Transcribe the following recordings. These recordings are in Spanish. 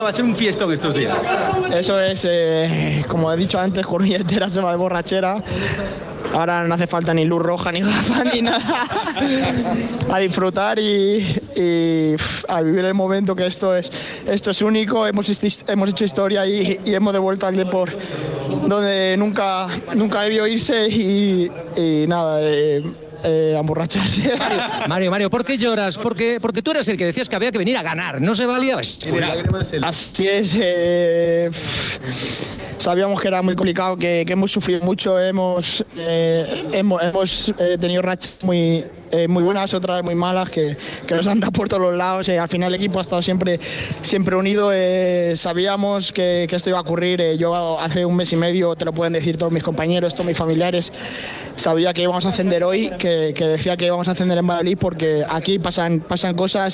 Va a ser un fiestón estos días. Eso es, como he dicho antes, Coruña entera se va de borrachera. Ahora no hace falta ni luz roja, ni gafas, ni nada. A disfrutar y a vivir el momento, que esto es único. Hemos hecho historia y hemos devuelto al deporte donde nunca debió irse y nada, a emborracharse. Mario, ¿por qué lloras? Porque tú eres el que decías que había que venir a ganar, ¿no se valía? Así es. Sabíamos que era muy complicado, que hemos sufrido mucho, hemos tenido rachas muy buenas, otras muy malas, que nos han dado por todos los lados. Al final el equipo ha estado siempre unido. Sabíamos que esto iba a ocurrir. Yo hace un mes y medio, te lo pueden decir todos mis compañeros, todos mis familiares, sabía que íbamos a ascender hoy, que decía que íbamos a ascender en Valladolid, porque aquí pasan cosas.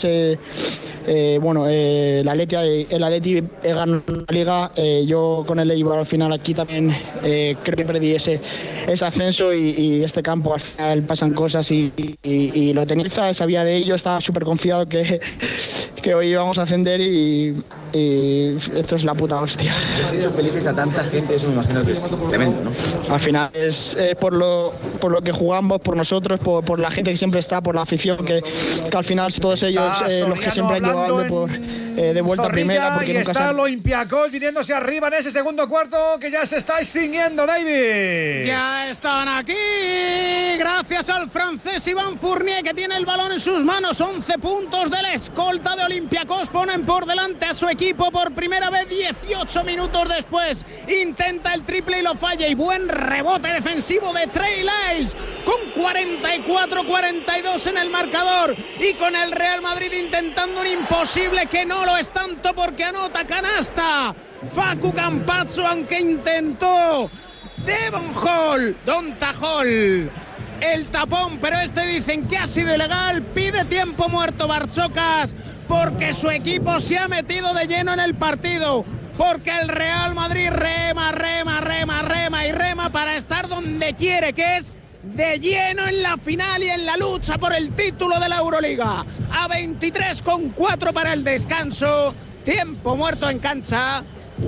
El Atleti ganó la Liga, yo con el Eibar al final aquí también creo que perdí ese ascenso y este campo al final pasan cosas y lo tenía, sabía de ello, estaba súper confiado que hoy íbamos a ascender y esto es la puta hostia. ¿Has hecho felices a tanta gente? Eso me imagino que es tremendo, ¿no? Al final es por lo que jugamos, por nosotros, por la gente que siempre está, por la afición, que al final todos ellos los que siempre han llevado de vuelta a primera. Porque y nunca está el Olympiacos viniéndose arriba en ese segundo cuarto que ya se está extinguiendo, David. Ya están aquí, gracias al francés Iván Fournier, que tiene el balón en sus manos. 11 puntos de la escolta de Olympiacos ponen por delante a su equipo por primera vez 18 minutos después. Intenta el triple y lo falla, y buen rebote defensivo de Trey Lyles con 44-42 en el marcador, y con el Real Madrid intentando un imposible, que no lo es tanto porque anota canasta Facu Campazzo, aunque intentó Devon Hall, Donta Hall el tapón, pero dicen que ha sido ilegal. Pide tiempo muerto Barchocas, porque su equipo se ha metido de lleno en el partido, porque el Real Madrid rema para estar donde quiere, que es de lleno en la final y en la lucha por el título de la Euroliga. A 23,4 para el descanso, tiempo muerto en cancha,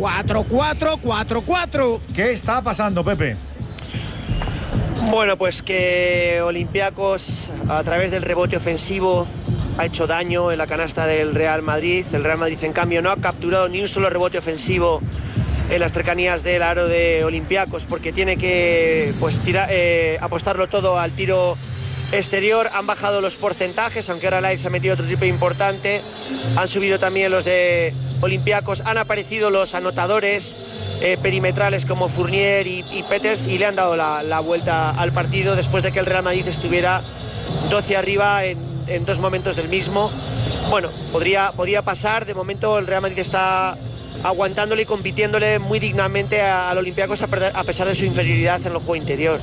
4-4. ¿Qué está pasando, Pepe? Bueno, pues que Olympiacos, a través del rebote ofensivo, ha hecho daño en la canasta del Real Madrid. El Real Madrid, en cambio, no ha capturado ni un solo rebote ofensivo en las cercanías del aro de Olympiacos, porque tiene que apostarlo todo al tiro exterior. Han bajado los porcentajes, aunque ahora Lyles ha metido otro triple importante. Han subido también los de Olympiacos. Han aparecido los anotadores perimetrales como Fournier y Peters, y le han dado la vuelta al partido después de que el Real Madrid estuviera 12 arriba en dos momentos del mismo. Bueno, podía pasar. De momento el Real Madrid está aguantándole y compitiéndole muy dignamente al Olympiacos, a pesar de su inferioridad en el juego interior.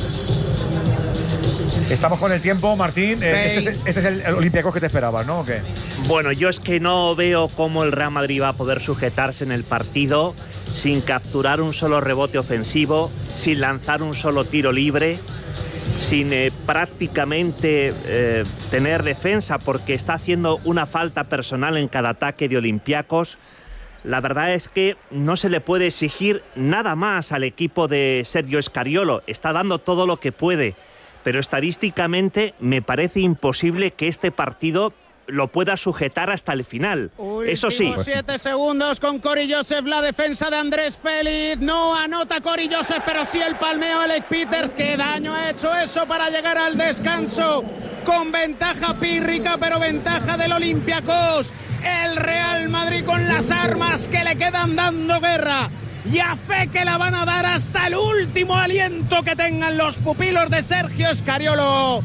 Estamos con el tiempo, Martín. Este es el Olympiacos que te esperabas, ¿no? ¿O qué? Bueno, yo es que no veo cómo el Real Madrid va a poder sujetarse en el partido sin capturar un solo rebote ofensivo, sin lanzar un solo tiro libre, sin prácticamente tener defensa, porque está haciendo una falta personal en cada ataque de Olympiacos. La verdad es que no se le puede exigir nada más al equipo de Sergio Scariolo. Está dando todo lo que puede, pero estadísticamente me parece imposible que este partido lo pueda sujetar hasta el final. Eso sí. 7 segundos con Corey Joseph, la defensa de Andrés Félix. No anota Corey Joseph, pero sí el palmeo Alec Peters. Qué daño ha hecho eso para llegar al descanso con ventaja pírrica, pero ventaja del Olympiacos. El Real Madrid con las armas que le quedan dando guerra, y a fe que la van a dar hasta el último aliento que tengan los pupilos de Sergio Scariolo.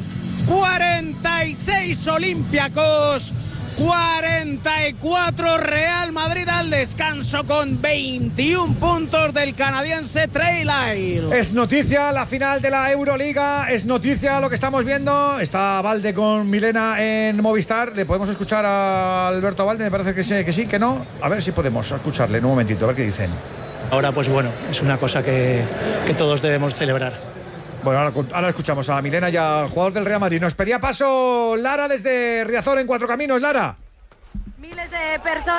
46 Olympiacos, 44 Real Madrid al descanso, con 21 puntos del canadiense Trey Lyles. Es noticia la final de la Euroliga, es noticia lo que estamos viendo. Está Valde con Milena en Movistar. ¿Le podemos escuchar a Alberto Valde? Me parece que sí, que no. A ver si podemos escucharle en un momentito, a ver qué dicen. Ahora, pues bueno, es una cosa que todos debemos celebrar. Bueno, ahora escuchamos a Milena y al jugador del Real Madrid. Nos pedía paso Lara desde Riazor en Cuatro Caminos. Lara. Miles de personas